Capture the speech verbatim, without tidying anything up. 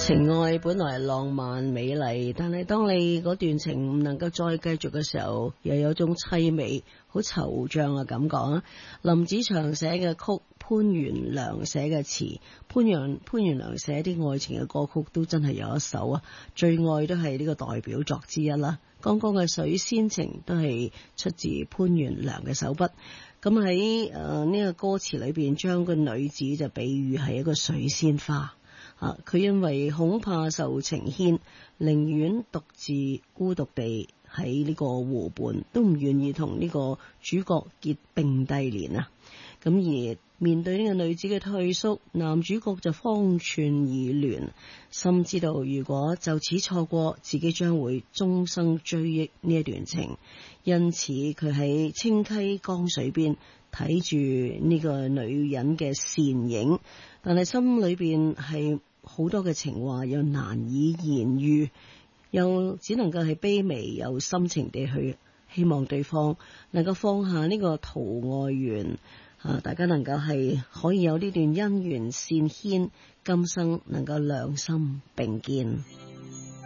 情愛本來浪漫美麗，但係當你嗰段情唔能夠再繼續嘅時候，又有種凄美、好惆悵嘅感覺啊！林子祥寫嘅曲，潘元良寫嘅詞，潘元潘元良寫啲愛情嘅歌曲都真係有一首啊！最愛都係呢個代表作之一啦。剛剛嘅水仙情都係出自潘元良嘅手筆。咁喺誒呢個歌詞裏邊，將個女子就比喻係一個水仙花。啊！佢因為恐怕受情牽，寧願獨自孤獨地喺呢個湖畔，都唔願意同呢個主角結並蒂蓮啊！咁而面對呢個女子嘅退縮，男主角就方寸已亂，深知道如果就此錯過，自己將會終生追憶呢一段情。因此佢喺清溪江水邊睇住呢個女人嘅倩影，但係心裏邊係好多嘅情話又難以言喻，又只能夠係卑微又深情地去希望對方能夠放下呢個圖愛緣啊，大家能夠係可以有呢段姻緣線牽，今生能夠兩心並肩。